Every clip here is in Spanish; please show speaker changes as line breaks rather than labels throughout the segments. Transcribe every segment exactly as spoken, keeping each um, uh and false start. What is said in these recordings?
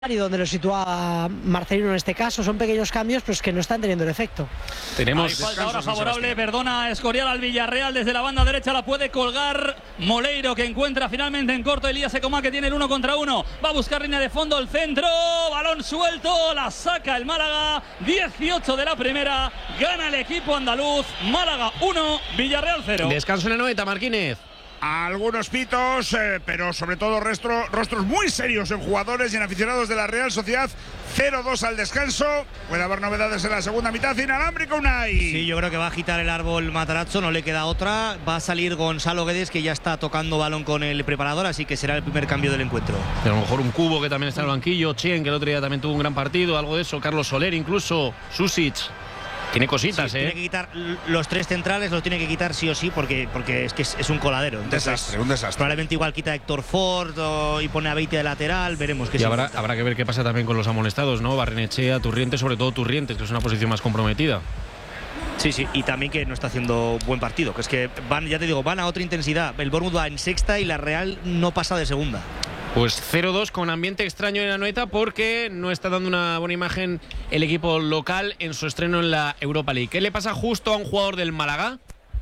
y donde lo sitúa Marcelino en este caso. Son pequeños cambios, pero es que no están teniendo el efecto.
Tenemos Hay falta ahora favorable, perdona, Escorial al Villarreal. Desde la banda derecha la puede colgar Moleiro, que encuentra finalmente en corto Elías Ecomá, que tiene el uno contra uno. Va a buscar línea de fondo, el centro, balón suelto, la saca el Málaga. dieciocho de la primera, gana el equipo andaluz. Málaga uno, Villarreal cero.
Descanso en la noventa, Marquínez.
Algunos pitos, eh, pero sobre todo rostro, rostros muy serios en jugadores y en aficionados de la Real Sociedad. cero dos al descanso. Puede haber novedades en la segunda mitad. Inalámbrico, Unai.
Sí, yo creo que va a agitar el árbol Matarazzo, no le queda otra. Va a salir Gonzalo Guedes, que ya está tocando balón con el preparador, así que será el primer cambio del encuentro.
A lo mejor un Cubo, que también está en el banquillo. Chen, que el otro día también tuvo un gran partido, algo de eso. Carlos Soler, incluso. Susic. Tiene cositas,
sí,
¿eh?
Tiene que quitar los tres centrales, los tiene que quitar sí o sí, porque, porque es que es, es un coladero. Entonces,
un desastre, un desastre.
Probablemente igual quita a Héctor Ford o, y pone a Beite de lateral, veremos qué.
Y habrá, habrá que ver qué pasa también con los amonestados, ¿no? Barrenechea, Turrientes, sobre todo Turrientes, que es una posición más comprometida.
Sí, sí, y también que no está haciendo buen partido, que es que van, ya te digo, van a otra intensidad. El Bournemouth va en sexta y la Real no pasa de segunda.
Pues cero dos con ambiente extraño en la Anoeta, porque no está dando una buena imagen el equipo local en su estreno en la Europa League. ¿Qué le pasa justo a un jugador del Málaga?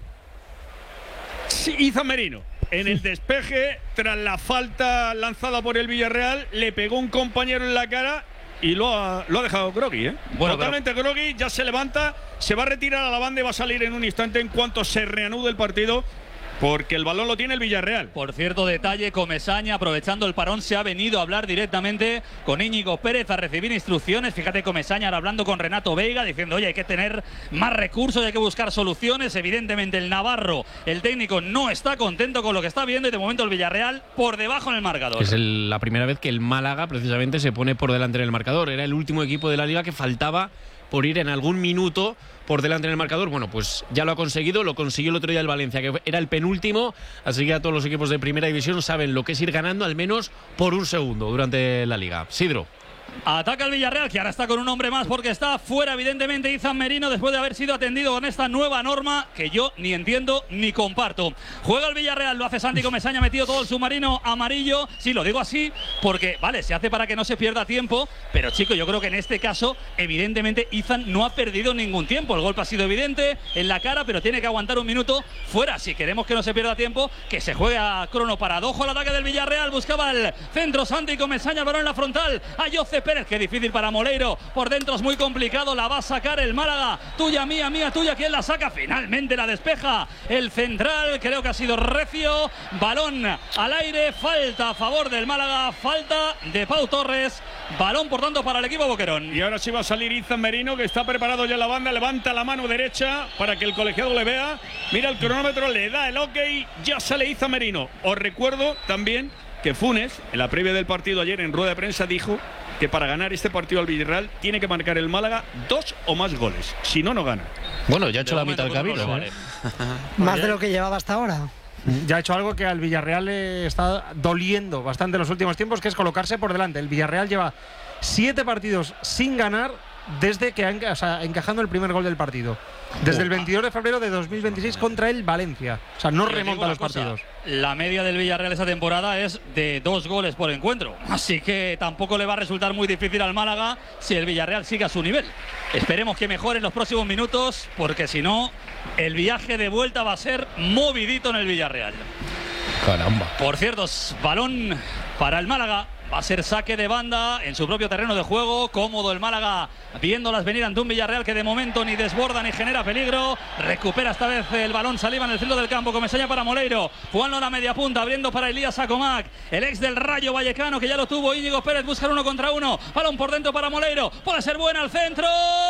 Sí, Izan Merino. En el despeje, tras la falta lanzada por el Villarreal, le pegó un compañero en la cara y lo ha, lo ha dejado groggy, ¿eh? Bueno, totalmente pero... groggy, ya se levanta, se va a retirar a la banda y va a salir en un instante en cuanto se reanude el partido, porque el balón lo tiene el Villarreal.
Por cierto, detalle, Comesaña, aprovechando el parón, se ha venido a hablar directamente con Íñigo Pérez a recibir instrucciones. Fíjate, Comesaña ahora hablando con Renato Veiga, diciendo, oye, hay que tener más recursos, hay que buscar soluciones. Evidentemente el Navarro, el técnico, no está contento con lo que está viendo y de momento el Villarreal por debajo en el marcador.
Es el, la primera vez que el Málaga precisamente se pone por delante en el marcador. Era el último equipo de la Liga que faltaba por ir en algún minuto por delante en el marcador. Bueno, pues ya lo ha conseguido, lo consiguió el otro día el Valencia, que era el penúltimo, así que a todos los equipos de primera división saben lo que es ir ganando al menos por un segundo durante la Liga. Sidro.
Ataca el Villarreal, que ahora está con un hombre más porque está fuera evidentemente Izan Merino después de haber sido atendido con esta nueva norma que yo ni entiendo ni comparto. Juega el Villarreal, lo hace Santi Comesaña, metido todo el submarino amarillo. Sí, lo digo así porque, vale, se hace para que no se pierda tiempo, pero chico, yo creo que en este caso evidentemente Izan no ha perdido ningún tiempo. El golpe ha sido evidente en la cara, pero tiene que aguantar un minuto fuera. Si queremos que no se pierda tiempo, que se juegue a crono parado. Ojo al ataque del Villarreal, buscaba el centro Santi Comesaña, balón en la frontal a José Pérez, qué difícil para Moleiro, por dentro es muy complicado, la va a sacar el Málaga, tuya, mía, mía, tuya, ¿quién la saca? Finalmente la despeja el central, creo que ha sido recio, balón al aire, falta a favor del Málaga, falta de Pau Torres, balón por tanto para el equipo Boquerón.
Y ahora sí va a salir Izan Merino, que está preparado ya en la banda, levanta la mano derecha para que el colegiado le vea, mira el cronómetro, le da el ok, ya sale Izan Merino. Os recuerdo también que Funes, en la previa del partido ayer en rueda de prensa, dijo que para ganar este partido al Villarreal tiene que marcar el Málaga dos o más goles, si no, no gana.
Bueno, ya ha hecho la mitad del camino, ¿eh?
¿eh? Más de lo que llevaba hasta ahora.
Ya ha hecho algo que al Villarreal le está doliendo bastante en los últimos tiempos, que es colocarse por delante. El Villarreal lleva siete partidos sin ganar desde que ha, o sea, encajando el primer gol del partido. Desde el veintidós de febrero de dos mil veintiséis contra el Valencia. O sea, no remonta los partidos.
La media del Villarreal esta temporada es de dos goles por encuentro. Así que tampoco le va a resultar muy difícil al Málaga si el Villarreal sigue a su nivel. Esperemos que mejore en los próximos minutos, porque si no, el viaje de vuelta va a ser movidito en el Villarreal.
Caramba.
Por cierto, balón para el Málaga. Va a ser saque de banda en su propio terreno de juego. Cómodo el Málaga, viéndolas venir ante un Villarreal que de momento ni desborda ni genera peligro. Recupera esta vez el balón Saliba en el centro del campo. Comesaña para Moleiro. Jugando a la media punta, abriendo para Elías Ecomá, el ex del Rayo Vallecano, que ya lo tuvo. Íñigo Pérez busca uno contra uno. Balón por dentro para Moleiro. Puede ser buena al centro.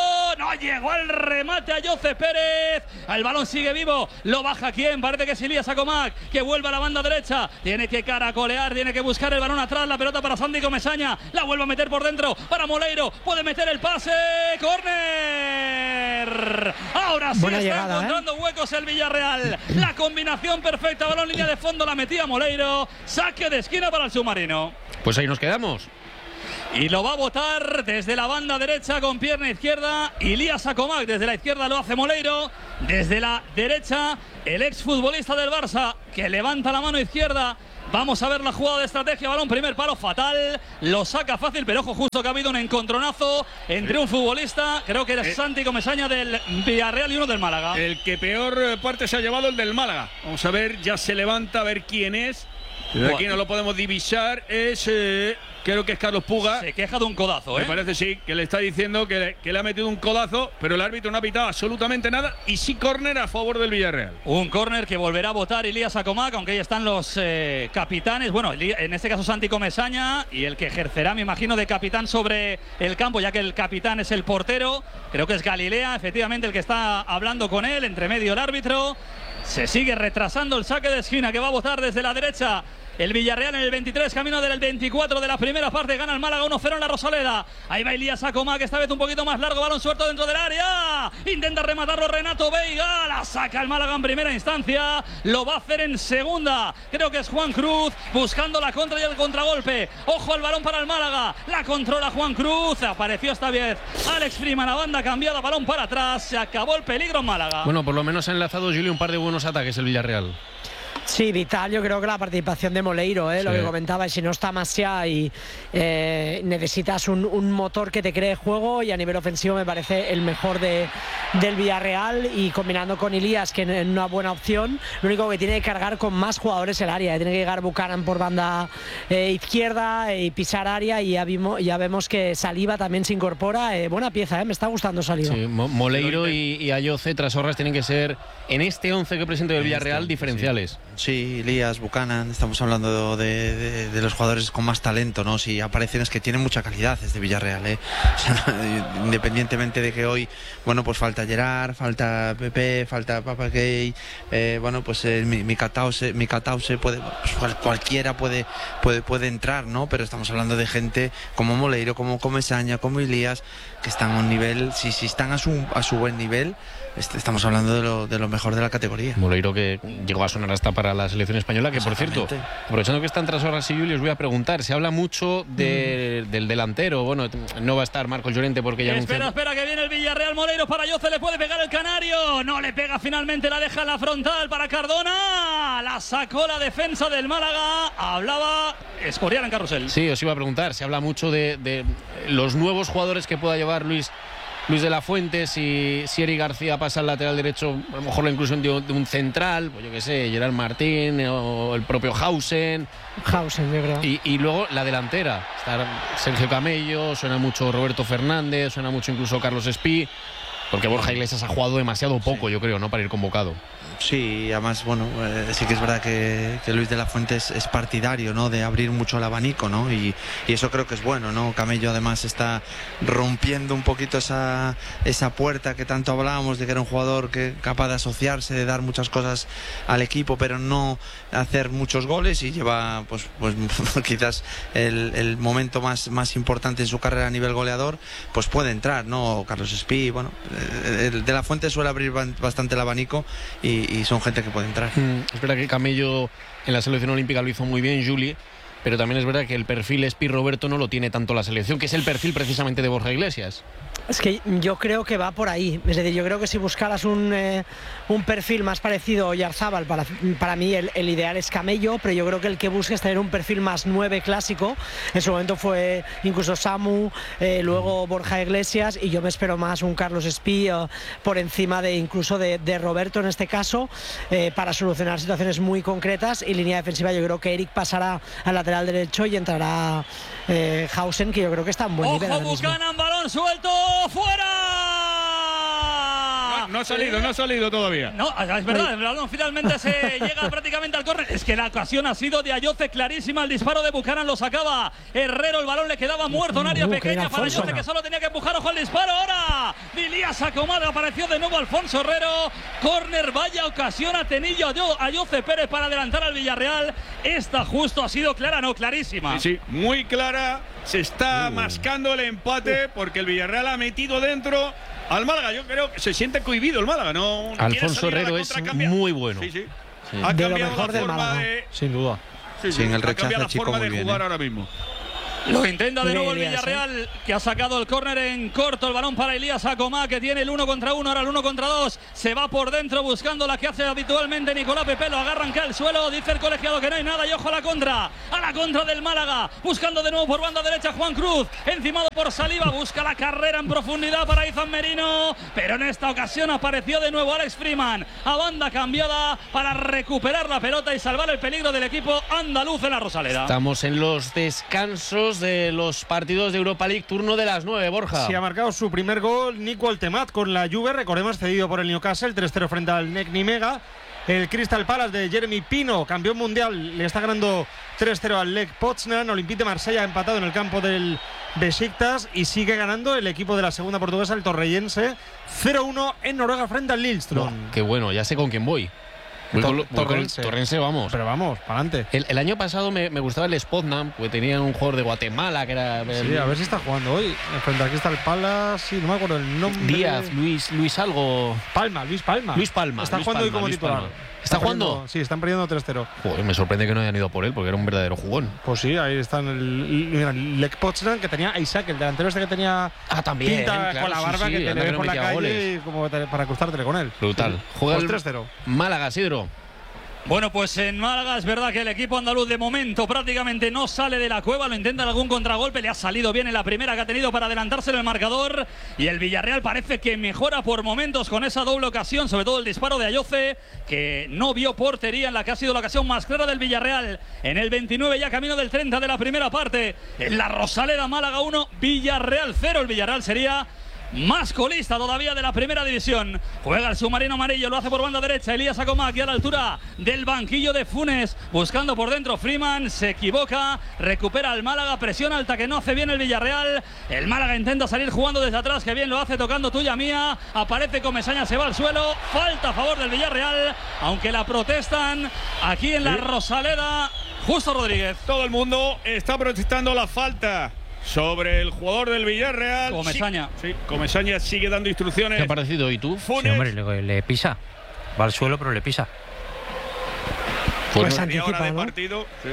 No llegó al remate a José Pérez. El balón sigue vivo. Lo baja quién. Parece que es Elías Ecomá, que vuelve a la banda derecha. Tiene que caracolear, tiene que buscar el balón atrás. La pelota para para Santi Comesaña, la vuelve a meter por dentro para Moleiro, puede meter el pase, córner. Ahora sí
Buena
está
llegada,
encontrando
¿eh?
huecos el Villarreal. La combinación perfecta, balón línea de fondo, la metía Moleiro. Saque de esquina para el submarino.
Pues ahí nos quedamos.
Y lo va a botar desde la banda derecha con pierna izquierda Ilías Akomak. Desde la izquierda lo hace Moleiro. Desde la derecha el exfutbolista del Barça que levanta la mano izquierda. Vamos a ver la jugada de estrategia. Balón, primer palo, fatal. Lo saca fácil, pero ojo, justo que ha habido un encontronazo entre un futbolista, creo que era eh, Santi Comesaña del Villarreal y uno del Málaga.
El que peor parte se ha llevado el del Málaga. Vamos a ver, ya se levanta, a ver quién es. Desde aquí no lo podemos divisar. Es, eh, creo que es Carlos Puga.
Se queja de un codazo, ¿eh?
Me parece, sí, que le está diciendo que le, que le ha metido un codazo, pero el árbitro no ha pitado absolutamente nada. Y sí córner a favor del Villarreal.
Un córner que volverá a votar Ilías Akomak, aunque ahí están los eh, capitanes. Bueno, en este caso Santi Comesaña, y el que ejercerá, me imagino, de capitán sobre el campo, ya que el capitán es el portero. Creo que es Galilea, efectivamente, el que está hablando con él, entre medio el árbitro. Se sigue retrasando el saque de esquina que va a votar desde la derecha el Villarreal en el veintitrés, camino del veinticuatro de la primera parte. Gana el Málaga uno cero en la Rosaleda. Ahí va Ilías Akomak, esta vez un poquito más largo, balón suelto dentro del área. Intenta rematarlo Renato Veiga, la saca el Málaga en primera instancia. Lo va a hacer en segunda. Creo que es Juan Cruz buscando la contra y el contragolpe. Ojo al balón para el Málaga. La controla Juan Cruz. Apareció esta vez Alex Freeman, la banda cambiada, balón para atrás. Se acabó el peligro en Málaga.
Bueno, por lo menos ha enlazado Julio un par de buenos ataques el Villarreal.
Sí, vital, yo creo que la participación de Moleiro, ¿eh? Sí. Lo que comentaba, y si no está Masia y eh, necesitas un, un motor que te cree juego, y a nivel ofensivo me parece el mejor de, del Villarreal, y combinando con Ilías, que es una buena opción. Lo único que tiene que cargar con más jugadores el área, tiene que llegar Buchanan por banda eh, izquierda y pisar área, y ya, vimos, ya vemos que Saliba también se incorpora. Eh, buena pieza, ¿eh? Me está gustando Saliba.
Sí, Moleiro y, y Ayoce, Trasorras, tienen que ser en este once que presenta el Villarreal diferenciales.
Sí. Sí, Ilías, Buchanan, estamos hablando de, de, de los jugadores con más talento, ¿no? Si aparecen es que tienen mucha calidad este Villarreal, ¿eh? O sea, independientemente de que hoy, bueno, pues falta Gerard, falta Pepe, falta Papa Gay, eh, bueno, pues eh, Mikatao se, Mikatao se puede, pues cualquiera puede, puede, puede entrar, ¿no? Pero estamos hablando de gente como Moleiro, como Comesaña, como Ilías, que están a un nivel, si, si están a su, a su buen nivel, estamos hablando de lo, de lo mejor de la categoría.
Moleiro, que llegó a sonar hasta para la selección española, que por cierto, aprovechando que están Trasorras y Julio, os voy a preguntar, se habla mucho de, mm. del delantero. Bueno, no va a estar Marcos Llorente porque ya
espera,
anunciado.
espera, que viene el Villarreal. Moleiro para Ayoce, le puede pegar el canario, no le pega, finalmente la deja en la frontal para Cardona, la sacó la defensa del Málaga. Hablaba Escorial en Carrusel.
Sí, os iba a preguntar, se habla mucho de, de los nuevos jugadores que pueda llevar Luis Luis de la Fuente, si, si Eric García pasa al lateral derecho, a lo mejor la inclusión de, de un central, pues yo qué sé, Gerard Martín o el propio Hausen.
Hausen, yo creo.
Y, y luego la delantera, está Sergio Camello, suena mucho Roberto Fernández, suena mucho incluso Carlos Espí, porque Borja Iglesias ha jugado demasiado poco, sí. yo creo, ¿no?, para ir convocado.
Sí, además, bueno, eh, sí que es verdad que, que Luis de la Fuente es, es partidario, ¿no?, de abrir mucho el abanico, ¿no? Y, y eso creo que es bueno, ¿no? Camello además está rompiendo un poquito esa, esa puerta que tanto hablábamos de que era un jugador que capaz de asociarse, de dar muchas cosas al equipo, pero no hacer muchos goles, y lleva, pues, pues quizás el, el momento más, más importante en su carrera a nivel goleador, pues puede entrar, ¿no? Carlos Espí, bueno, el de la Fuente suele abrir bastante el abanico, y y son gente que puede entrar.
Mm, es verdad que Camello en la selección olímpica lo hizo muy bien, Juli, pero también es verdad que el perfil Espí Roberto no lo tiene tanto la selección, que es el perfil precisamente de Borja Iglesias.
Es que yo creo que va por ahí. Es decir, yo creo que si buscaras un, eh, un perfil más parecido a Oyarzábal, para, para mí el, el ideal es Camello, pero yo creo que el que busca es tener un perfil más nueve clásico. En su momento fue incluso Samu, eh, luego Borja Iglesias, y yo me espero más un Carlos Espí eh, por encima de incluso de, de Roberto en este caso, eh, para solucionar situaciones muy concretas. Y línea defensiva, yo creo que Eric pasará al lateral derecho y entrará eh, Hausen, que yo creo que está en buen nivel.
Ojo, Buchanan, balón suelto, fuera.
No, no ha salido, no ha salido todavía.
No, es verdad, el balón finalmente se llega prácticamente al córner. Es que la ocasión ha sido de Ayoce clarísima, el disparo de Buchanan lo sacaba Herrero, el balón le quedaba muerto en área uh, pequeña para Ayoce, que solo tenía que empujar. Ojo al disparo ahora. Ilías Akomak, apareció de nuevo Alfonso Herrero. Córner, vaya ocasión ha tenido Ayoce Pérez para adelantar al Villarreal. Esta justo ha sido clara, no, clarísima.
Sí, sí, muy clara. Se está uh. mascando el empate porque el Villarreal ha metido dentro al Málaga. Yo creo que se siente cohibido el Málaga, ¿no?
Alfonso Herrero es muy bueno.
Sí, sí.
Sí. Ha
de
cambiado lo mejor
la forma
de,
de...
sin duda.
Sí, sí,
sí, en el rechazo
ha cambiado la
chico
forma
muy
de
bien,
jugar
¿eh?
ahora mismo.
Lo intenta de
Muy
nuevo
bien,
el
Elías,
Villarreal, ¿eh? Que ha sacado el córner en corto. El balón para Elías Acomá, que tiene el uno contra uno, ahora el uno contra dos. Se va por dentro buscando la que hace habitualmente Nicolás Pepe. Lo agarran acá el suelo. Dice el colegiado que no hay nada. Y ojo a la contra. A la contra del Málaga. Buscando de nuevo por banda derecha Juan Cruz. Encimado por Saliba. Busca la carrera en profundidad para Izan Merino. Pero en esta ocasión apareció de nuevo Alex Freeman. A banda cambiada para recuperar la pelota y salvar el peligro del equipo andaluz en la Rosaleda.
Estamos en los descansos de los partidos de Europa League, turno de las nueve, Borja.
Sí, ha marcado su primer gol Nico Altemat con la Juve, recordemos, cedido por el Newcastle, tres cero frente al Nek Nimega. El Crystal Palace de Jeremy Pino, campeón mundial, le está ganando tres cero al Lech Poznan. Olympique de Marsella ha empatado en el campo del Besiktas y sigue ganando el equipo de la segunda portuguesa, el Torreyense, cero uno en Noruega frente al Lillestrøm.
Oh, qué bueno, ya sé con quién voy. Voy con, voy con Torrense. Torrense, vamos.
Pero vamos, para adelante.
El, el año pasado me, me gustaba el Spotnam, porque tenían un jugador de Guatemala que era.
Sí,
el,
a ver si está jugando hoy. Frente aquí está el Palace, sí, no me acuerdo el nombre.
Díaz, Luis, Luis algo.
Palma, Luis Palma.
Luis Palma.
Está
Luis
jugando
Palma,
hoy como
Luis
titular.
Palma. ¿Está, ¿Está jugando?
Sí, están perdiendo tres cero.
Joder, me sorprende que no hayan ido por él, porque era un verdadero jugón.
Pues sí, ahí están el, el Lech Poznan, que tenía a Isaac, el delantero este que tenía
ah, también,
pinta
claro,
con la barba,
sí, sí,
que te le ves por la calle
goles.
y como para acostártele con él.
Brutal.
Sí.
Juega
Pues
el
tres cero.
Málaga, Sidro.
Bueno, pues en Málaga es verdad que el equipo andaluz de momento prácticamente no sale de la cueva, lo intenta en algún contragolpe, le ha salido bien en la primera que ha tenido para adelantarse en el marcador y el Villarreal parece que mejora por momentos con esa doble ocasión, sobre todo el disparo de Ayoce, que no vio portería en la que ha sido la ocasión más clara del Villarreal en el veintinueve, ya camino del treinta de la primera parte. En la Rosaleda, Málaga uno, Villarreal cero. El Villarreal sería más colista todavía de la primera división. Juega el submarino amarillo, lo hace por banda derecha Elías Acomá, aquí a la altura del banquillo de Funes, buscando por dentro Freeman, se equivoca, recupera el Málaga, presión alta que no hace bien el Villarreal. El Málaga intenta salir jugando desde atrás, que bien lo hace, tocando tuya mía, aparece Comesaña, se va al suelo, falta a favor del Villarreal, aunque la protestan aquí en la Rosaleda. Justo Rodríguez.
Todo el mundo está protestando la falta sobre el jugador del Villarreal.
Comesaña.
Sí, Comesaña sigue dando instrucciones.
¿Qué ha parecido? ¿Y tú?
Funes.
Sí, hombre, le, le pisa. Va al suelo, pero le pisa.
Pues,
Pues
no,
anticipa,
hora de
¿no?
partido. Sí.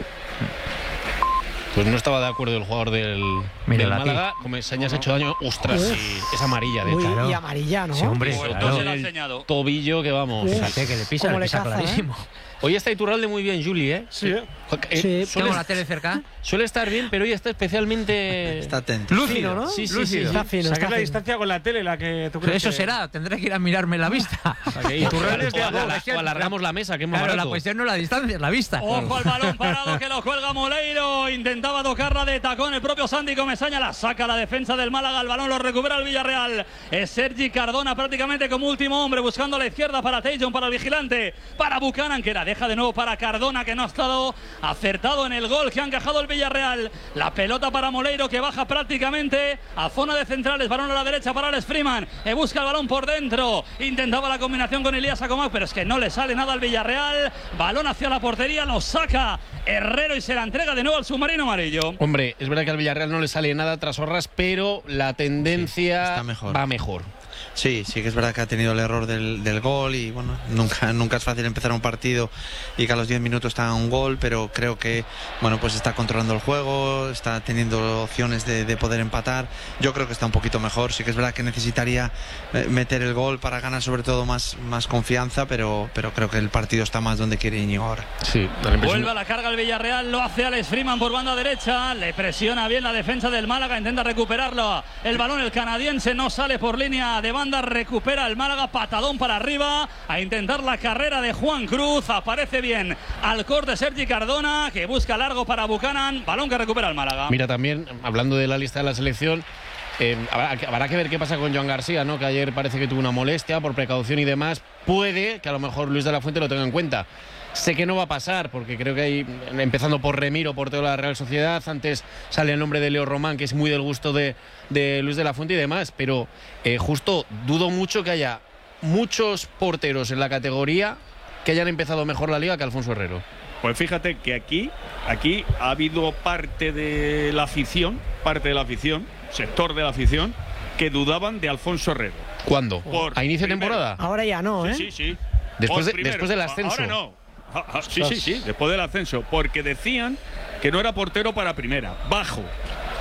pues no estaba de acuerdo el jugador del,
Mira,
del
la
Málaga. Comesaña se ha hecho daño. Ostras,
Uf.
sí, es amarilla, de
Muy,
hecho.
Claro.
y amarilla, ¿no?
Sí, hombre,
Pues
claro.
no se le ha
El
enseñado.
tobillo que vamos.
Uf.
Fíjate que le pisa,
¿Cómo
le
le
pisa
caza,
clarísimo.
Hoy está Iturralde muy bien, Juli, ¿eh?
Sí, ¿eh?
Eh,
Sí,
suele,
¿Tengo la tele cerca?
suele estar bien, pero hoy está especialmente
Está atento.
Lúcido, ¿no?
Sí, sí,
Lúcido.
sí,
Está
sí.
fino,
Saca
está
la
fino.
distancia con la tele, la que tú crees
Eso
que-
será, tendré que ir a mirarme la vista.
Y Iturralde es de
o,
a dos.
alarga- o alargamos la mesa, que es más
Claro, la
barato.
cuestión no es la distancia, es la vista.
Ojo al balón parado que lo cuelga Moleiro. Intentaba tocarla de tacón el propio Santi Comesaña. La saca la defensa del Málaga. El balón lo recupera el Villarreal. Es Sergi Cardona prácticamente como último hombre, buscando a la izquierda para Tajon, para el vigilante, para Buchanan, que la deja de nuevo para Cardona, que no ha estado acertado en el gol que ha encajado el Villarreal. La pelota para Moleiro, que baja prácticamente a zona de centrales. Balón a la derecha para Alex Freeman. Eh, busca el balón por dentro. Intentaba la combinación con Elías Acomá, pero es que no le sale nada al Villarreal. Balón hacia la portería, lo saca Herrero y se la entrega de nuevo al submarino amarillo.
Hombre, es verdad que al Villarreal no le sale nada tras Horras, pero la tendencia
Sí, está mejor.
va mejor.
Sí, sí que es verdad que ha tenido el error del, del gol y bueno, nunca, nunca es fácil empezar un partido y que a los diez minutos está un gol, pero creo que bueno, pues está controlando el juego, está teniendo opciones de, de poder empatar. Yo creo que está un poquito mejor, sí que es verdad que necesitaría eh, meter el gol para ganar sobre todo más, más confianza, pero, pero creo que el partido está más donde quiere Íñigo ahora.
Sí, da la impresión-
Vuelve a la carga el Villarreal, lo hace Alex Freeman por banda derecha, le presiona bien la defensa del Málaga, intenta recuperarlo. El balón, el canadiense, no sale por línea de banda, recupera el Málaga, patadón para arriba, a intentar la carrera de Juan Cruz, aparece bien al corte Sergi Cardona, que busca largo para Buchanan, balón que recupera el Málaga.
Mira, también, hablando de la lista de la selección, eh, habrá, habrá que ver qué pasa con Joan García, ¿no? Que ayer parece que tuvo una molestia por precaución y demás. Puede que a lo mejor Luis de la Fuente lo tenga en cuenta. Sé que no va a pasar, porque creo que hay, empezando por Remiro, portero de la Real Sociedad, antes sale el nombre de Leo Román, que es muy del gusto de, de Luis de la Fuente y demás, pero eh, justo dudo mucho que haya muchos porteros en la categoría que hayan empezado mejor la liga que Alfonso Herrero.
Pues fíjate que aquí, aquí ha habido parte de la afición, parte de la afición, sector de la afición, que dudaban de Alfonso Herrero.
¿Cuándo?
Por
¿A inicio de
primero.
temporada?
Ahora ya no, ¿eh?
Sí, sí, sí.
Después,
Por
de-
primero.
después del ascenso.
Ahora no. Ah, ah, sí, sí, sí, después del ascenso, porque decían que no era portero para primera, bajo,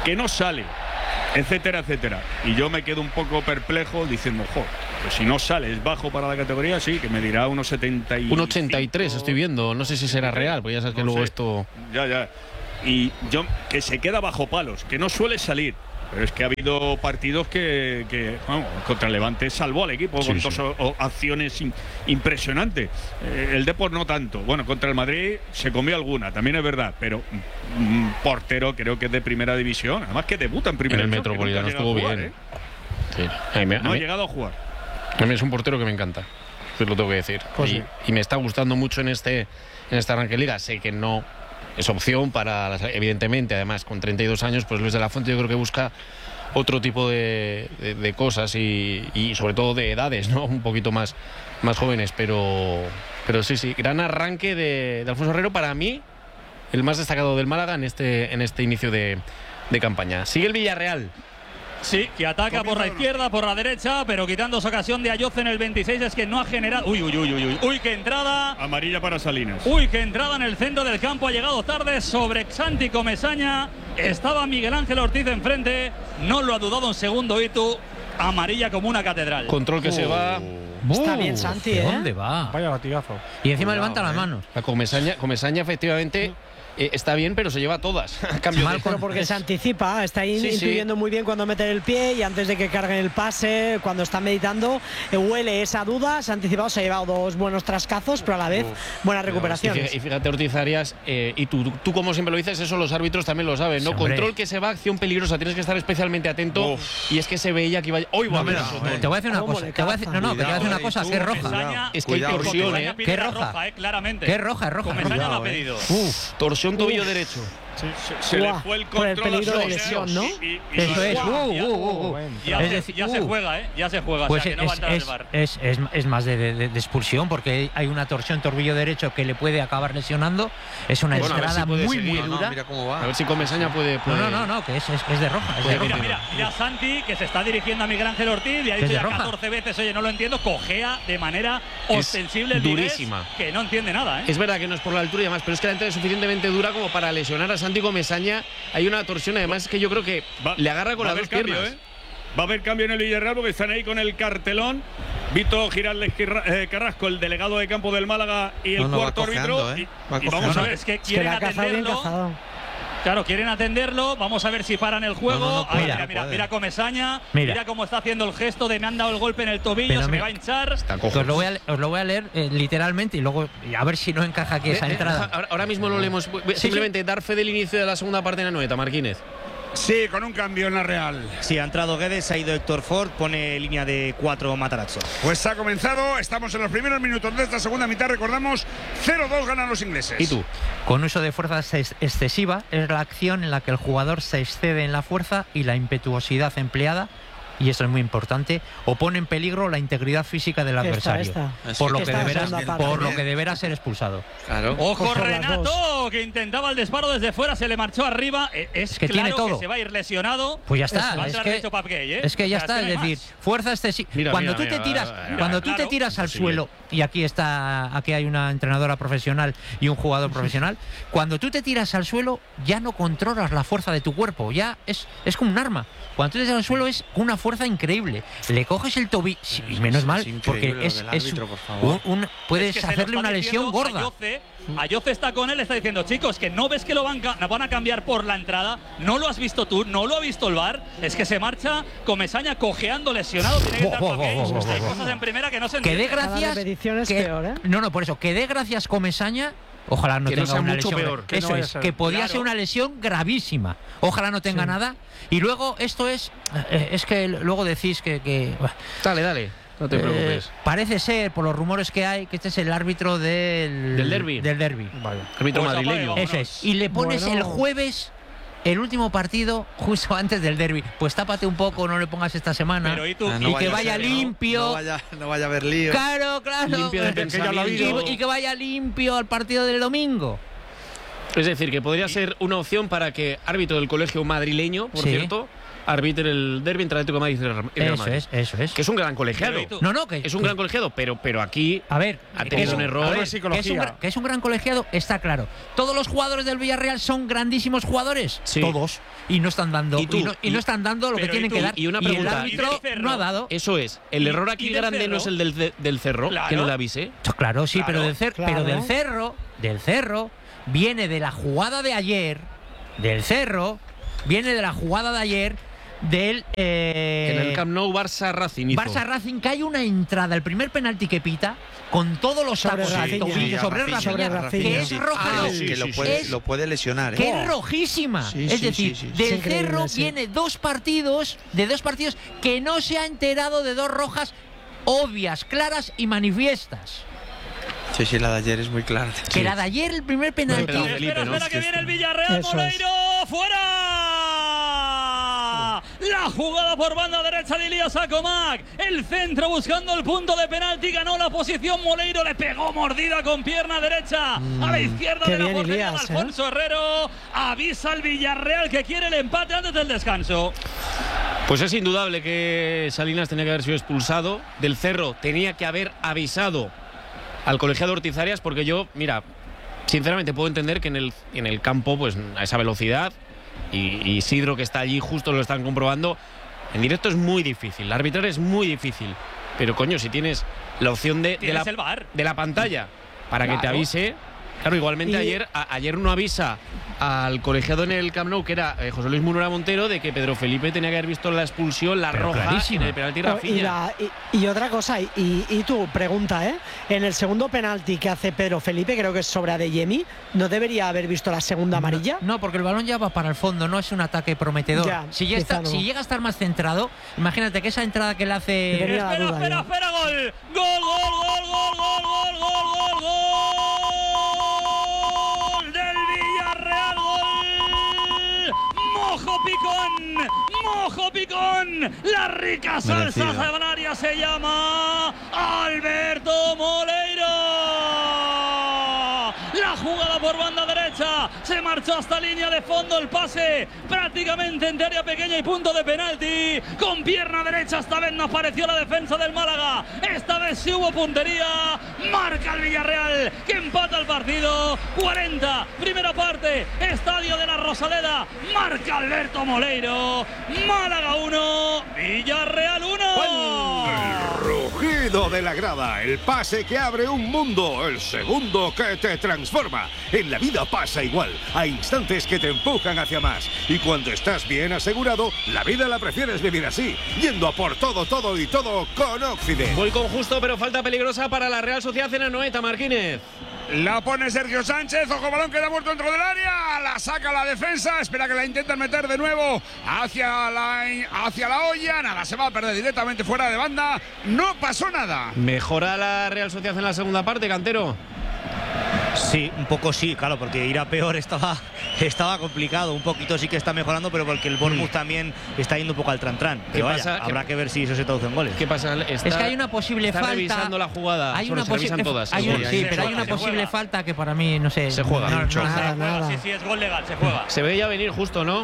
que no sale, etcétera, etcétera. Y yo me quedo un poco perplejo diciendo, jo, pues si no sale, es bajo para la categoría, sí, que me dirá unos setenta y cinco.
Un ochenta y tres estoy viendo, no sé si será real, porque ya sabes que
No
luego
sé.
esto...
Ya, ya. Y yo, que se queda bajo palos, que no suele salir. Pero es que ha habido partidos que, que vamos, contra el Levante salvó al equipo
Sí,
con
sí.
dos o- o acciones in- impresionantes. Eh, el Depor no tanto. Bueno, contra el Madrid se comió alguna, también es verdad. Pero un portero creo que es de primera división. Además que debuta en primera
En el
división, que nunca
Metropolitano
ha llegado
estuvo
a jugar,
bien.
¿eh?
Sí. A mí me- a
No ha
mí-
llegado a jugar.
A mí es un portero que me encanta, eso lo tengo que decir.
Pues
y,
sí.
y me está gustando mucho en este en esta arranque de liga. Sé que no es opción para, las- evidentemente, además con treinta y dos años, pues Luis de la Fuente yo creo que busca otro tipo de, de- de cosas y, y sobre todo de edades, ¿no? Un poquito más, más jóvenes, pero, pero sí, sí, gran arranque de, de Alfonso Herrero, para mí, el más destacado del Málaga en este, en este inicio de, de campaña. Sigue el Villarreal.
Sí, que ataca por la izquierda, por la derecha, pero quitando esa ocasión de Ayoce en el veintiséis, es que no ha generado. Uy, uy, uy, uy, uy. Uy, qué entrada.
Amarilla para Salinas.
Uy, qué entrada en el centro del campo. Ha llegado tarde sobre Santi Comesaña. Estaba Miguel Ángel Ortiz enfrente. No lo ha dudado un segundo, Itu. Amarilla como una catedral.
Control que se va.
Está bien Santi,
¿de
¿eh?
¿Dónde va?
Vaya latigazo.
Y encima
Cuidado,
levanta las
eh.
manos.
La Comesaña, Comesaña efectivamente eh, está bien, pero se lleva todas. A cambio
Mal
de...
Pero porque se anticipa, está ahí
Sí, sí.
intuyendo muy bien cuando mete el pie y antes de que carguen el pase, cuando está meditando, eh, huele esa duda, se ha anticipado, se ha llevado dos buenos trascazos, pero a la vez buenas
Y
recuperaciones.
fíjate, y fíjate, Ortiz Arias, eh, y tú, tú, tú como siempre lo dices, eso los árbitros también lo saben, ¿no?
Sí, hombre.
Control que se va, acción peligrosa, tienes que estar especialmente atento. Y es que se veía que iba. ¡Hoy va!
No, mira,
Cuidado,
te voy a decir una
¿Cómo
cosa.
le
Te voy a decir, no, no, que te voy a decir una
Cuidado,
cosa,
eh,
que es
tú,
roja.
Comesaña-
Es que hay
Cuidado,
torsión,
Comesaña
¿eh?
pide
¿Qué
la
roja?
roja, eh, claramente.
¿Qué roja, es roja?
Comesaña
Cuidado,
lo ha
eh.
pedido.
Uf, torsión tobillo derecho.
Se, se le
Buah,
fue el
por el
control a
peligro de
Soler,
lesión, ¿no?
y- y- y-
Eso es.
Guau,
Uh,
ya-
uh, uh, uh.
Buen
Ya,
Es
se,
decir,
ya se
uh.
juega, ¿eh? Ya se juega.
Pues
o sea, que no
es,
va a entrar el
es,
VAR.
es, es, es más de, de- de expulsión porque hay una torsión tobillo derecho que le puede acabar lesionando. Es una
Bueno, a ver si
entrada
puede
muy,
seguir.
muy
No, no,
dura.
mira cómo va.
A ver si Comesaña puede.
No,
puede-
no, no, no, que es, es, es de roja. Es de
Puede
roja.
Mira,
continuar.
mira, mira Santi, que se está dirigiendo a Miguel Ángel Ortiz y ha
Que
dicho
es de
ya
roja.
catorce veces, oye, no lo entiendo, cojea de manera
Es
ostensible el
durísima.
Vigués, que no entiende nada, ¿eh?
Es verdad que no es por la altura y demás, pero es que la entrada es suficientemente dura como para lesionar a Santi Comesaña. Hay una torsión, además, que yo creo que
Va-
le agarra con
va a
las
haber
dos
cambio,
piernas.
¿eh? Va a haber cambio en el Villarreal porque están ahí con el cartelón. Vito Giraldes Quirra- eh, Carrasco, el delegado de campo del Málaga y el
No, no, va
cuarto árbitro.
cojeando, ¿eh?
Y-
Va
y vamos
cojeando.
a
No,
ver.
es que
Es que
quieren
la ha cazado bien
atenderlo.
cazado.
Claro, quieren atenderlo. Vamos a ver si paran el juego.
No, no, no
A ver,
puede,
mira,
no
mira,
puede.
mira Comesaña. Mira.
Mira.
cómo está haciendo el gesto de me han dado el golpe en el tobillo,
Pero
se me
mira.
va a hinchar.
Está
Que
cojo.
os, lo voy a, os lo voy a leer eh, literalmente y luego y a ver si no encaja aquí esa
Eh, eh,
entrada.
ahora, ahora mismo lo leemos. Simplemente dar fe del inicio de la segunda parte en la noeta, Marquínez.
Sí, con un cambio en la Real.
Sí, ha entrado Guedes, ha ido Héctor Ford, pone línea de cuatro Matarazzo.
Pues ha comenzado, estamos en los primeros minutos de esta segunda mitad, recordamos, cero dos ganan los ingleses.
¿Y tú?
Con uso de fuerza ex- excesiva es la acción en la que el jugador se excede en la fuerza y la impetuosidad empleada, y esto es muy importante, o pone en peligro la integridad física del
Esta,
adversario,
esta.
por lo que
Esta
deberá
segunda parte.
por lo que deberá ser expulsado.
Claro.
Ojo
Ojo, las
Renato, que intentaba el disparo desde fuera, se le marchó arriba. Eh, Es,
Es que
claro
tiene todo.
que se va a ir lesionado.
Pues ya está,
Va a
es
entrar
que,
derecho Pap Gay, ¿eh?
es que ya
O sea,
está, es
que no hay
decir,
más.
fuerza excesiva.
Mira,
Cuando
mira,
tú te
mira,
tiras,
mira, mira,
cuando tú
claro,
te tiras al
imposible.
suelo, y aquí está, aquí hay una entrenadora profesional y un jugador profesional, cuando tú te tiras al suelo ya no controlas la fuerza de tu cuerpo, ya es, es como un arma. Cuando tú te tiras al suelo es con una fuerza increíble. Le coges el tobillo, sí, y menos
es
mal,
increíble
porque
lo
es,
del
es
árbitro, por favor.
un, un- puedes
Es que se lo
hacerle
está
una lesión
diciendo
gorda.
Ayoce, Ayoce está con él, está diciendo, chicos, que no ves que lo van, ca- van a cambiar por la entrada, no lo has visto tú, no lo ha visto el VAR, es que se marcha Comesaña cojeando, lesionado, tiene que entrar
Buah,
Pap Gay.
buah, buah, buah,
Hay
buah.
cosas en primera que no se
Que dé
entienden.
Cada
gracias.
repetición es
que-
peor, ¿eh?
No, no, por eso, que dé gracias Comesaña. Ojalá no
Que no
tenga
sea
una
mucho
lesión.
peor.
Que no
Eso
vaya a
es,
ser.
que podía
Claro.
ser una lesión gravísima. Ojalá no tenga
Sí.
nada. Y luego, esto es. eh, Es que luego decís que. que, bah,
Dale, dale. No te
eh,
preocupes.
parece ser, por los rumores que hay, que este es el árbitro del.
Del derbi.
Del derbi.
Vaya.
Árbitro
Pues apague,
madrileño.
vámonos.
Eso es. Y le pones
Bueno.
el jueves. El último partido justo antes del derby. Pues tápate un poco, no le pongas esta semana.
Pero y tú,
Ah,
y
vaya
que
a
vaya
ser, ¿no?
limpio.
No vaya, no vaya a haber lío.
Claro, claro.
Limpio de
Eh,
pensamiento.
y, y que vaya limpio al partido del domingo.
Es decir, que podría ser una opción para que árbitro del colegio madrileño, por
Sí.
cierto, arbitre el derbi entre Atlético de Madrid y Real
Eso
Madrid.
es, eso es.
Que es un gran colegiado.
No, no, que
es un
que-
gran colegiado, pero, pero aquí
A ver,
ha tenido
que-
un error.
a ver,
de
que, es un,
psicología.
gra- que es un gran colegiado, está claro. ¿Todos los jugadores del Villarreal son grandísimos jugadores?
Sí.
Todos. Y no están dando.
¿Y tú?
Y no, y no
Y-
están dando lo que
pero
tienen
¿y tú?
que dar.
Y una
el
pregunta.
árbitro
¿Y del Cerro?
no ha dado.
Eso es. El
¿Y-
error
y
aquí
del
grande no
Cerro?
es el del, del Cerro,
Claro.
que no le avise.
Claro, sí,
Claro,
pero, del cer-
claro.
pero del cerro, del cerro, viene de la jugada de ayer, del cerro, viene de la jugada de ayer del eh,
En el Camp Nou, Barça Racing hizo.
Barça Racing, que hay una entrada, el primer penalti que pita, con todos los
Sobre
tacos y
Rafinha.
tobillos
Sí,
sobre
Rafinha,
Rafinha,
sobre
que
Rafinha.
es
Sí.
roja.
Ah,
sí,
que
sí,
lo
sí.
puede,
Es-
lo puede lesionar, ¿eh?
Que es rojísima.
Sí,
es
sí,
decir,
sí, sí.
del
Es increíble,
Cerro
sí.
viene dos partidos, de dos partidos que no se ha enterado de dos rojas obvias, claras y manifiestas.
Sí, sí, la de ayer es muy clara.
Que la de ayer, el primer penalti.
Pero Felipe,
espera,
¿no?
espera, que
Sí,
viene
sí.
el Villarreal,
Eso es.
Moleiro, fuera. La jugada por banda derecha de Ilías Acomac. El centro buscando el punto de penalti, ganó la posición Moleiro, le pegó mordida con pierna derecha a la izquierda
qué
de la
bien,
portería de
Ilías, ¿eh?
Alfonso Herrero. Avisa al Villarreal que quiere el empate antes del descanso.
Pues es indudable que Salinas tenía que haber sido expulsado. Del Cerro tenía que haber avisado al colegiado Ortiz Arias, porque yo, mira, sinceramente puedo entender que en el, en el campo, pues a esa velocidad, y, y Isidro que está allí justo lo están comprobando, en directo es muy difícil, arbitrar es muy difícil. Pero coño, si tienes la opción de, de,
Tienes
la,
el V A R.
de la pantalla para que te
Claro.
avise. Claro, igualmente
Y-
ayer a- ayer no avisa al colegiado en el Camp Nou, que era eh, José Luis Munera Montero, de que Pedro Felipe tenía que haber visto la expulsión, la
Pero
roja,
clarísima.
en el penalti
Oh, y,
Rafinha.
la- y- y otra cosa, y, y tú, pregunta, ¿eh? En el segundo penalti que hace Pedro Felipe, creo que es sobre Adeyemi, ¿no debería haber visto la segunda amarilla?
No, porque el balón ya va para el fondo, no es un ataque prometedor.
Ya,
si, ya
quizá
está,
no.
si llega a estar más centrado, imagínate que esa entrada que le hace.
Tenía la
Espera,
duda,
espera,
ya.
espera, gol. Gol, gol, gol, gol, gol, gol, gol, gol, gol del Villarreal, gol. Mojo Picón, Mojo Picón. La rica salsa
Merecido.
sabanaria se llama Alberto Moleiro. La jugada por banda derecha, se marchó hasta línea de fondo, el pase prácticamente en área pequeña y punto de penalti. Con pierna derecha esta vez no apareció la defensa del Málaga. Esta vez sí hubo puntería. Marca el Villarreal, que empata el partido. cuarenta, primera parte, Estadio de la Rosaleda. Marca Alberto Moleiro. Málaga uno, Villarreal uno.
Rugido de la grada, el pase que abre un mundo, el segundo que te transforma. En la vida pasa igual, hay instantes que te empujan hacia más. Y cuando estás bien asegurado, la vida la prefieres vivir así, yendo a por todo, todo y todo con Occident.
Voy con justo, pero falta peligrosa para la Real Sociedad en Anoeta, Martínez.
La pone Sergio Sánchez, ojo, balón queda muerto dentro del área, la saca la defensa, espera que la intenten meter de nuevo hacia la, hacia la olla, nada, se va a perder directamente fuera de banda, no pasó nada.
¿Mejora la Real Sociedad en la segunda parte, Cantero?
Sí, un poco sí, claro, porque ir a peor estaba, estaba complicado. Un poquito sí que está mejorando, pero porque el Bournemouth también está yendo un poco al tran-tran. Pero vaya,
pasa?
habrá
¿Qué-
que ver si eso se traduce en goles.
¿Qué pasa? Está-
Es que hay una posible
está
falta.
revisando la jugada.
Hay
Bueno,
una
se revisan
posible
todas.
hay
sí,
un-
sí,
sí,
sí.
pero hay
se
una
juega, se
posible
juega.
falta que para mí, no sé.
Se juega
no-
mucho.
no-
Nada,
Se juega,
nada.
sí, sí, es gol legal, se juega.
Se veía venir justo, ¿no?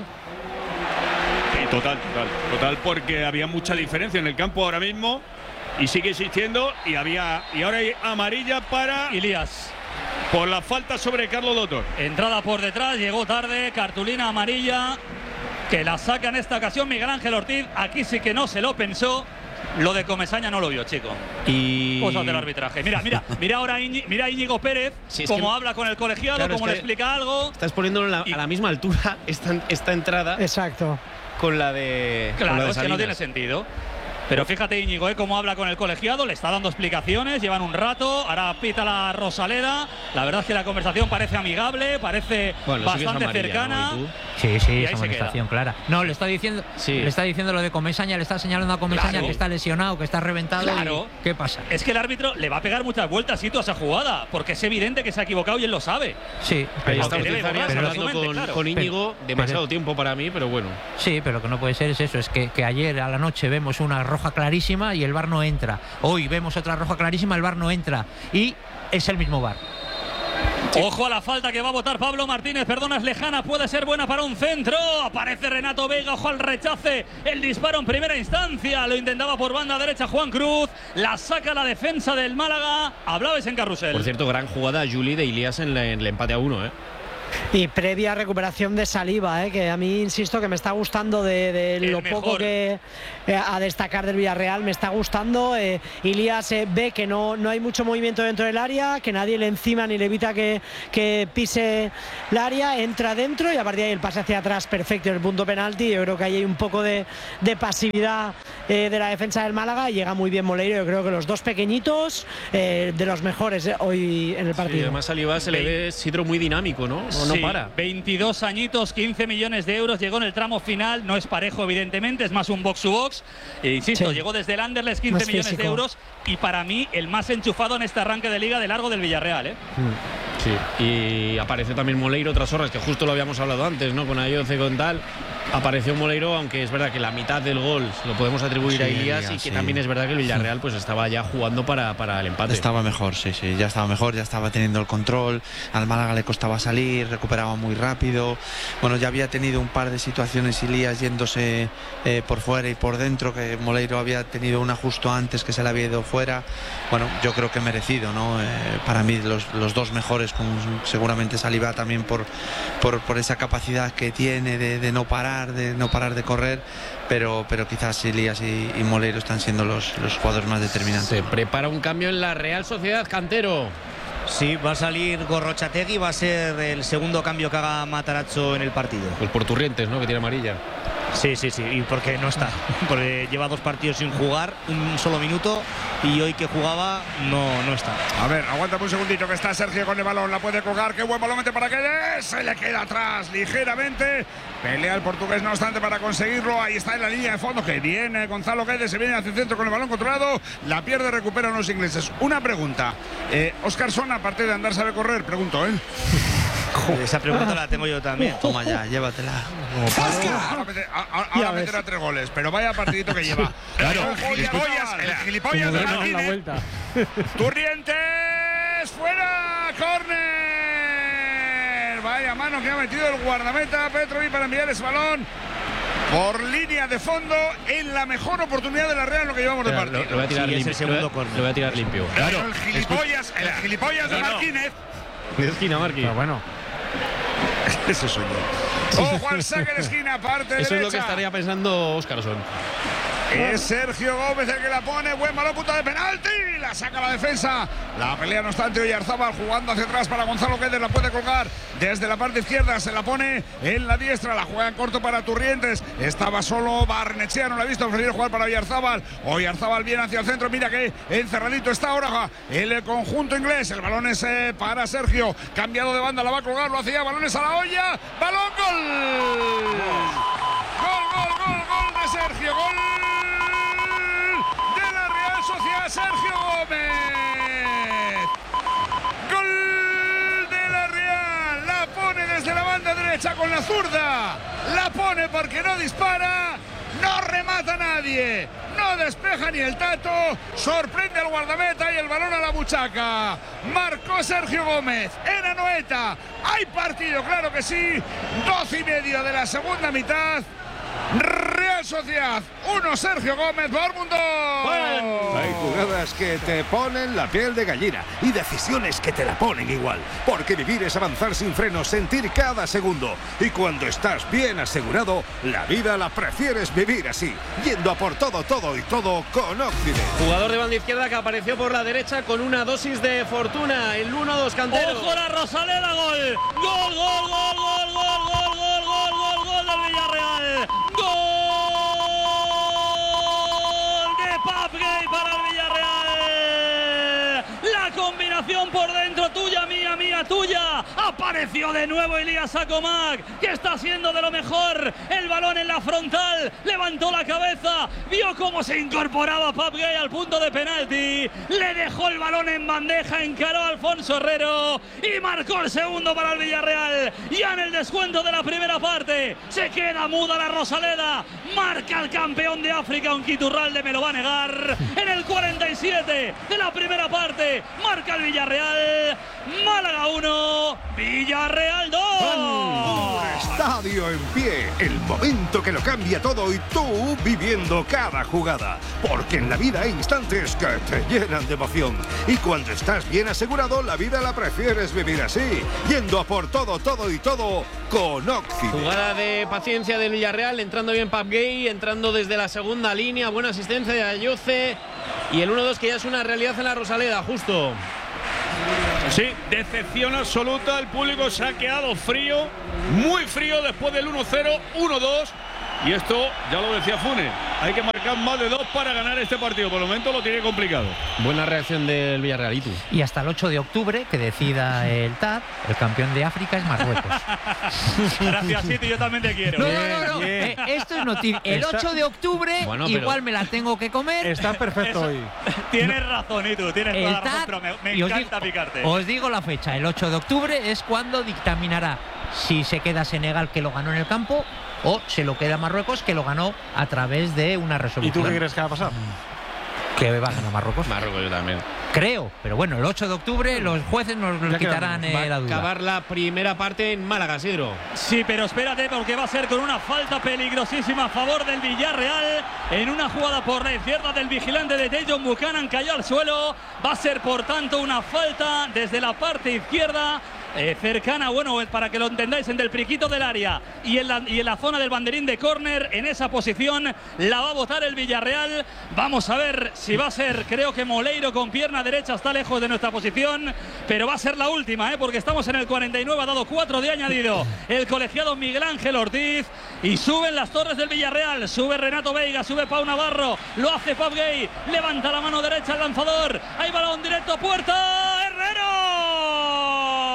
Sí, total, total. Total, porque había mucha diferencia en el campo ahora mismo y sigue existiendo. Y había y ahora hay amarilla para
Ilías.
por la falta sobre Carlos Dotor.
Entrada por detrás, llegó tarde, cartulina amarilla, que la saca en esta ocasión Miguel Ángel Ortiz. Aquí sí que no se lo pensó. Lo de Comesaña no lo vio, chico.
Y...
Cosas del arbitraje. Mira, mira, mira ahora Íñi- mira a Íñigo Pérez,
Sí, es
cómo
que-
habla con el colegiado,
Claro,
cómo
es
le
que-
explica algo.
Estás poniéndolo en la-
Y-
a la misma altura esta, esta entrada
Exacto.
con la de con la
Claro,
de
es que no
Salinas.
tiene sentido. Pero fíjate Íñigo, ¿eh? Cómo habla con el colegiado, le está dando explicaciones, llevan un rato, ahora pita la Rosaleda. La verdad es que la conversación parece amigable, parece
Bueno, sí que es
bastante
amarilla,
cercana.
¿no? ¿Y tú?
Sí, sí,
ahí
es
se
amonestación clara. No, le está diciendo,
Sí.
le está diciendo lo de Comesaña, le está señalando a Comesaña
Claro.
que está lesionado, que está reventado.
Claro.
y ¿qué pasa?
Es que el árbitro le va a pegar muchas vueltas a esa jugada, porque es evidente que se ha equivocado y él lo sabe.
Sí,
Ahí
pero,
está
que debe
Ortiz Arias
borrar,
hablando
lógicamente,
con,
claro.
con Íñigo,
Pero-
demasiado
pero-
tiempo para mí, pero bueno.
sí, pero lo que no puede ser es eso, es que, que ayer a la noche vemos una roja clarísima y el V A R no entra. Hoy vemos otra roja clarísima, el V A R no entra. Y es el mismo V A R.
Ojo a la falta que va a votar Pablo Martínez, perdona, es lejana, puede ser buena para un centro. Aparece Renato Vega, ojo al rechace, el disparo en primera instancia, lo intentaba por banda derecha Juan Cruz, la saca la defensa del Málaga. Hablabais en Carrusel.
Por cierto, gran jugada Juli de Ilias en, la, en el empate a uno, ¿eh?
Y previa recuperación de Saliba, ¿eh? Que a mí, insisto, que me está gustando de, de lo
mejor.
poco que eh, a destacar del Villarreal, me está gustando. Eh, Ilias eh, ve que no, no hay mucho movimiento dentro del área, que nadie le encima ni le evita que, que pise el área, entra dentro y a partir de ahí el pase hacia atrás perfecto en el punto penalti. Yo creo que ahí hay un poco de, de pasividad eh, de la defensa del Málaga y llega muy bien Moleiro. Yo creo que los dos pequeñitos, eh, de los mejores eh, hoy en el partido.
Sí, además Saliba se le ve Sidro muy dinámico, ¿no? No, no
Sí,
para.
veintidós añitos, quince millones de euros, llegó en el tramo final, no es parejo evidentemente, es más un box to box, e insisto,
Sí.
llegó desde el Anderlecht, quince
Más
millones
físico.
de euros y para mí el más enchufado en este arranque de liga de largo del Villarreal, ¿eh?
Sí, y apareció también Moleiro otras horas, que justo lo habíamos hablado antes, ¿no? Con Ayoce, con tal. Apareció Moleiro, aunque es verdad que la mitad del gol lo podemos atribuir
Sí,
a Ilias y que
sí.
también es verdad que el Villarreal pues estaba ya jugando para, para el empate.
Estaba mejor, sí, sí, ya estaba mejor, ya estaba teniendo el control. Al Málaga le costaba salir, recuperaba muy rápido. Bueno, ya había tenido un par de situaciones Ilias yéndose eh, por fuera y por dentro, que Moleiro había tenido una justo antes que se le había ido fuera. Bueno, yo creo que merecido, ¿no? Eh, para mí los, los dos mejores, con seguramente Saliba también por, por, por esa capacidad que tiene de, de no parar, de no parar de correr. Pero, pero quizás Ilias y, y Moleiro están siendo los, los jugadores más determinantes.
Se prepara un cambio en la Real Sociedad, Cantero.
Sí, va a salir Gorrochategui, va a ser el segundo cambio que haga Matarazzo en el partido.
Pues por Turrientes, ¿no? Que tiene amarilla.
Sí, sí, sí, y porque no está, porque lleva dos partidos sin jugar, un solo minuto, y hoy que jugaba no, no está.
A ver, aguántame un segundito que está Sergio con el balón, la puede colgar, qué buen balón mete para que se le queda atrás ligeramente. Pelea el portugués, no obstante, para conseguirlo. Ahí está en la línea de fondo, que viene Gonzalo Guedes, se viene hacia el centro con el balón controlado, la pierde, recuperan los ingleses. Una pregunta, eh, Óscar Son, aparte de andar, sabe correr, pregunto, ¿eh?
Esa pregunta la tengo yo también.
Toma ya, llévatela.
Ahora, meter, ahora, ahora meterá tres goles, pero vaya partidito que lleva. Claro, gilipollas, el gilipollas de Martínez. Turrientes, fuera, córner. Vaya mano que ha metido el guardameta Petrovic para enviar ese balón por línea de fondo en la mejor oportunidad de la Real, lo que llevamos de partido.
Lo, lo voy a tirar
Sí, es
limpio.
el segundo
lo, voy a-
córner.
lo voy a tirar limpio.
Claro, el gilipollas, el gilipollas de
No, no.
Martínez.
De esquina, Marqui.
Pero bueno,
Ese soy yo. Ojo al saque de esquina, parte
Eso
derecha.
es lo que estaría pensando Óscarson.
Es Sergio Gómez el que la pone, buen balón, punto de penalti, la saca la defensa, la pelea no obstante Oyarzábal jugando hacia atrás para Gonzalo Guedes, la puede colgar desde la parte izquierda, se la pone en la diestra, la juega en corto para Turrientes, estaba solo Barnechea, no la ha visto, prefiere jugar para Oyarzábal, Oyarzábal viene hacia el centro, mira que encerradito está ahora el conjunto inglés, el balón es eh, para Sergio, cambiado de banda, la va a colgar, lo hacía, balones a la olla, balón, gol, gol, gol, gol, gol de Sergio, gol de la Real Sociedad, Sergio Gómez. Gol de la Real. La pone desde la banda derecha con la zurda. La pone porque no dispara. No remata nadie. No despeja ni el tato. Sorprende al guardameta y el balón a la buchaca. Marcó Sergio Gómez en Anoeta. Hay partido, claro que sí. Doce y medio de la segunda mitad. Real Sociedad uno, Sergio Gómez, Dortmund dos.
Hay jugadas que te ponen la piel de gallina y decisiones que te la ponen igual. Porque vivir es avanzar sin frenos, sentir cada segundo. Y cuando estás bien asegurado, la vida la prefieres vivir así, yendo a por todo, todo y todo con Occident.
Jugador de banda izquierda que apareció por la derecha con una dosis de fortuna. El uno dos, Cantero.
¡Ojo la Rosaleda! ¡Gol! ¡Gol, gol, gol, gol, gol, gol, gol, gol, gol, gol del Villarreal! ¡Gol de Pape Gueye para el Villarreal! La combinación por dentro, tuya, mía, mía, tuya. Apareció de nuevo Elías Sacomac, que está siendo de lo mejor. El balón en la frontal, levantó la cabeza, vio cómo se incorporaba Pape Gueye al punto de penalti, le dejó el balón en bandeja, encaró a Alfonso Herrero y marcó el segundo para el Villarreal. Ya en el descuento de la primera parte se queda muda la Rosaleda, marca el campeón de África, un Quiturralde me lo va a negar. En el cuarenta y siete de la primera parte, marca el Villarreal. Málaga uno, Villarreal dos.
Estadio en pie, el momento que lo cambia todo y tú viviendo cada jugada. Porque en la vida hay instantes que te llenan de emoción. Y cuando estás bien asegurado, la vida la prefieres vivir así, yendo a por todo, todo y todo con Occident.
Jugada de paciencia del Villarreal, entrando bien Pape Gueye, entrando desde la segunda línea, buena asistencia de Ayoce. Y el uno dos que ya es una realidad en la Rosaleda, justo.
Sí, decepción absoluta, el público se ha quedado frío, muy frío después del uno cero, uno dos. Y esto, ya lo decía Funes, hay que marcar más de dos para ganar este partido. Por el momento lo tiene complicado.
Buena reacción del Villarreal, ¿y tú?
Y hasta el ocho de octubre, que decida el T A D, el campeón de África es Marruecos.
Gracias, Siti, yo también te quiero.
No, no, no, no. Eh, esto es noticia. El ocho de octubre,
bueno,
igual
pero...
me la tengo que comer.
Está perfecto
Eso,
hoy.
Tienes razón, y tú, tienes
El
toda la
T A
razón,
D,
pero me, me
y os
encanta
digo,
picarte.
Os digo la fecha, el ocho de octubre es cuando dictaminará si se queda Senegal, que lo ganó en el campo, o se lo queda Marruecos, que lo ganó a través de una resolución.
¿Y tú qué crees que va a pasar?
Que va a ganar Marruecos.
Marruecos yo también.
Creo, pero bueno, el ocho de octubre los jueces nos lo quitarán eh, la duda.
Acabar la primera parte en Málaga, Sidro.
Sí, pero espérate, porque va a ser con una falta peligrosísima a favor del Villarreal. En una jugada por la izquierda del vigilante de Dejon Buchanan, cayó al suelo. Va a ser, por tanto, una falta desde la parte izquierda. Eh, cercana, bueno, para que lo entendáis, en el priquito del área y en, la, y en la zona del banderín de córner. En esa posición la va a botar el Villarreal. Vamos a ver si va a ser, creo que Moleiro con pierna derecha está lejos de nuestra posición, pero va a ser la última, ¿eh? Porque estamos en el cuarenta y nueve, ha dado cuatro de añadido el colegiado Miguel Ángel Ortiz, y suben las torres del Villarreal, sube Renato Veiga, sube Pau Navarro, lo hace Pape Gueye, levanta la mano derecha el lanzador, hay balón directo a puerta, Herrero.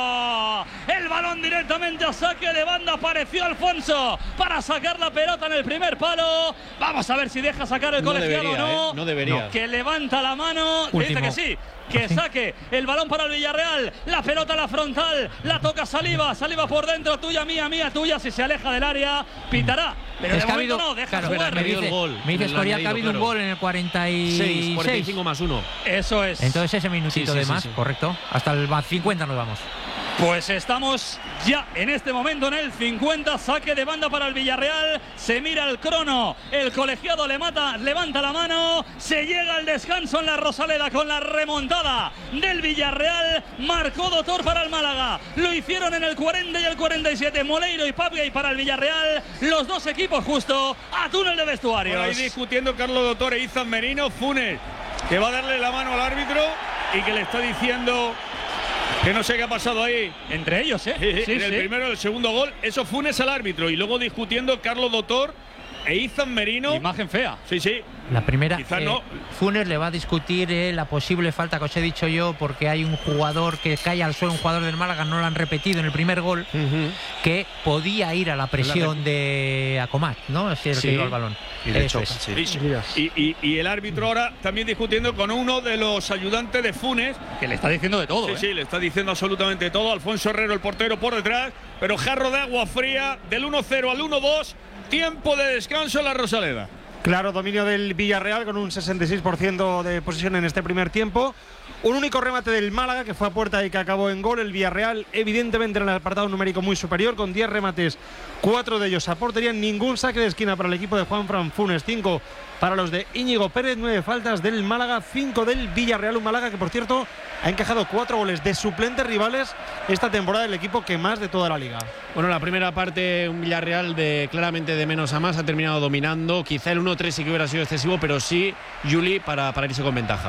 El balón directamente a saque de banda, apareció Alfonso para sacar la pelota en el primer palo. Vamos a ver si deja sacar el
No
colegiado
debería,
o no.
¿eh? No debería.
Que levanta la mano, que dice que sí, que saque el balón para el Villarreal. La pelota a la frontal, la toca Saliba, Saliba por dentro, tuya, mía, mía, tuya. Si se aleja del área, pitará. Pero
es
de
que
momento
ha habido,
no, deja
claro,
jugar.
me dice,
el gol,
me dice
en el
Escorial que ha
añadido,
habido un
claro.
gol en el cuarenta y seis.
cuarenta y cinco más uno.
Eso es.
Entonces ese minutito
Sí, sí,
de
sí,
más,
sí.
correcto. Hasta el cincuenta nos vamos.
Pues estamos ya en este momento en el cincuenta, saque de banda para el Villarreal, se mira el crono, el colegiado le mata, levanta la mano, se llega al descanso en la Rosaleda con la remontada del Villarreal, marcó Dotor para el Málaga, lo hicieron en el cuarenta y el cuarenta y siete, Moleiro y Pape Gueye para el Villarreal, los dos equipos justo a túnel de vestuarios.
Por ahí discutiendo Carlos Dotor e Izan Merino, Funes, que va a darle la mano al árbitro y que le está diciendo... que no sé qué ha pasado ahí.
Entre ellos, ¿eh?
Sí,
Sí,
en el
sí.
primero y el segundo gol. Eso Funes al árbitro. Y luego discutiendo Carlos Dotor e Izan Merino.
Imagen fea.
Sí, sí.
La primera,
Quizás
eh,
no.
Funes le va a discutir eh, la posible falta que os he dicho yo, porque hay un jugador que cae al suelo, un jugador del Málaga, no lo han repetido en el primer gol,
Uh-huh.
que podía ir a la presión de Acomat, ¿no? Si es el
Sí.
que iba al balón.
Y le
Eso
choca,
es.
sí.
Y, y- y el árbitro ahora también discutiendo con uno de los ayudantes de Funes.
Que le está diciendo de todo,
Sí,
¿eh?
sí, le está diciendo absolutamente todo. Alfonso Herrero, el portero, por detrás. Pero jarro de agua fría del uno cero al uno dos. Tiempo de descanso en la Rosaleda.
Claro, dominio del Villarreal con un sesenta y seis por ciento de posesión en este primer tiempo. Un único remate del Málaga que fue a puerta y que acabó en gol. El Villarreal, evidentemente, en el apartado numérico muy superior, con diez remates, cuatro de ellos a portería. Ningún saque de esquina para el equipo de Juanfran Funes, cinco para los de Íñigo Pérez, nueve faltas del Málaga, cinco del Villarreal. Un Málaga que, por cierto, ha encajado cuatro goles de suplentes rivales esta temporada, el equipo que más de toda la liga.
Bueno, la primera parte, un Villarreal de claramente de menos a más, ha terminado dominando. Quizá el uno tres sí que hubiera sido excesivo, pero sí, Juli, para, para irse con ventaja.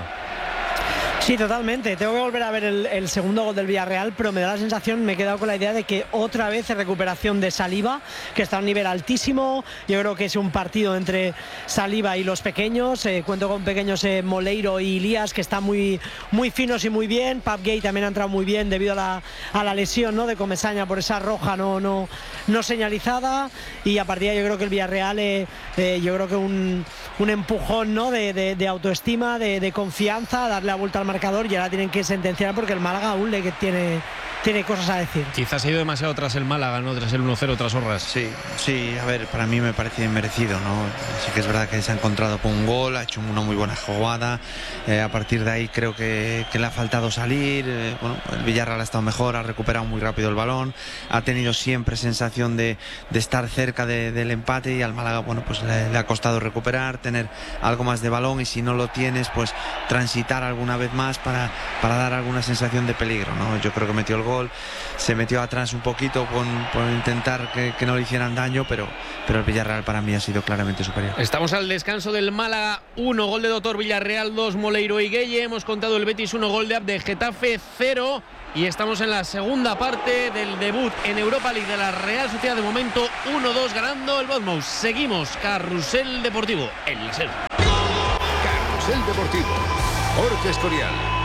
Sí, totalmente. Tengo que volver a ver el, el segundo gol del Villarreal, pero me da la sensación, me he quedado con la idea de que otra vez es recuperación de Saliba, que está a un nivel altísimo. Yo creo que es un partido entre Saliba y los pequeños. Eh, cuento con pequeños eh, Moleiro y Ilías, que están muy, muy finos y muy bien. Pape Gueye también ha entrado muy bien debido a la, a la lesión, ¿no?, de Comesaña por esa roja no, no, no señalizada. Y a partir de ahí yo creo que el Villarreal, eh, eh, yo creo que un, un empujón, ¿no?, de, de, de autoestima, de, de confianza, darle la vuelta al marcador marcador y ahora tienen que sentenciar porque el Málaga aún le tiene, tiene cosas a decir.
Quizás ha ido demasiado tras el Málaga, ¿no? Tras el uno cero, tras Orras.
Sí, sí, a ver, para mí me parece inmerecido, ¿no? Sí que es verdad que se ha encontrado con un gol, ha hecho una muy buena jugada, eh, a partir de ahí creo que, que le ha faltado salir, eh, bueno, el Villarreal ha estado mejor, ha recuperado muy rápido el balón, ha tenido siempre sensación de, de estar cerca de, del empate y al Málaga, bueno, pues le, le ha costado recuperar, tener algo más de balón y si no lo tienes, pues transitar alguna vez más para, para dar alguna sensación de peligro, ¿no? Yo creo que metió el gol, se metió atrás un poquito por, por intentar que, que no le hicieran daño, pero, pero el Villarreal para mí ha sido claramente superior.
Estamos al descanso del Málaga uno, gol de Doctor Villarreal dos, Moleiro y Gueye. Hemos contado el Betis uno, gol de Abde, Getafe cero. Y estamos en la segunda parte del debut en Europa League de la Real Sociedad. De momento uno dos ganando el Bournemouth. Seguimos, Carrusel Deportivo, en la SER.
Carrusel Deportivo, Jorge Escorial.